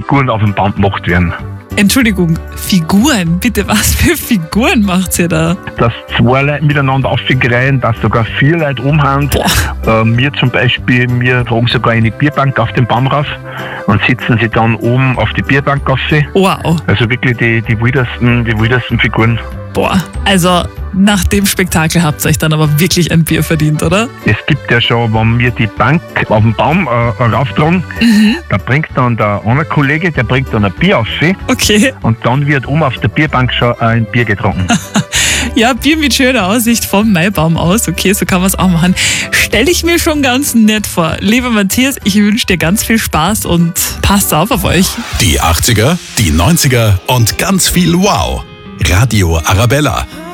Figuren auf dem Baum gemacht werden. Entschuldigung, Figuren? Bitte, was für Figuren macht ihr da? Dass 2 Leute miteinander aufgreihen, dass sogar 4 Leute umhauen. Wir zum Beispiel, wir tragen sogar eine Bierbank auf den Baum rauf und sitzen sie dann oben auf die Bierbank rauf. Wow. Also wirklich die wildesten Figuren. Boah, also nach dem Spektakel habt ihr euch dann aber wirklich ein Bier verdient, oder? Es gibt ja schon, wenn wir die Bank auf den Baum rauftragen, da bringt dann der andere Kollege, der bringt dann ein Bier auf Okay. und dann wird oben auf der Bierbank schon ein Bier getrunken. Ja, Bier mit schöner Aussicht vom Maibaum aus. Okay, so kann man es auch machen. Stelle ich mir schon ganz nett vor. Lieber Matthias, ich wünsche dir ganz viel Spaß und passt auf euch. Die 80er, die 90er und ganz viel Wow. Radio Arabella.